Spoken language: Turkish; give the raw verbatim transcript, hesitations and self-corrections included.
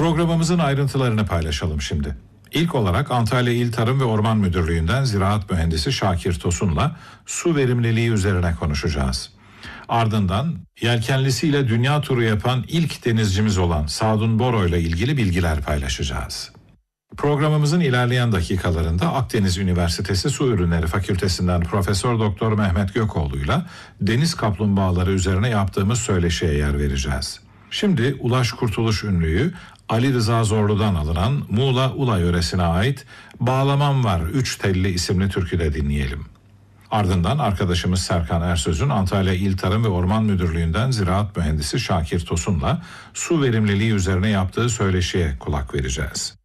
Programımızın ayrıntılarını paylaşalım şimdi. İlk olarak Antalya İl Tarım ve Orman Müdürlüğü'nden Ziraat Mühendisi Şakir Tosun'la su verimliliği üzerine konuşacağız. Ardından yelkenlisiyle dünya turu yapan ilk denizcimiz olan Sadun Boro ile ilgili bilgiler paylaşacağız. Programımızın ilerleyen dakikalarında Akdeniz Üniversitesi Su Ürünleri Fakültesinden Profesör Doktor Mehmet Gökoğlu'yla deniz kaplumbağaları üzerine yaptığımız söyleşiye yer vereceğiz. Şimdi Ulaş Kurtuluş ünlüyü Ali Rıza Zorlu'dan alınan Muğla Ula yöresine ait Bağlamam Var Üç Telli isimli türküde dinleyelim. Ardından arkadaşımız Serkan Ersöz'ün Antalya İl Tarım ve Orman Müdürlüğü'nden Ziraat Mühendisi Şakir Tosun'la su verimliliği üzerine yaptığı söyleşiye kulak vereceğiz.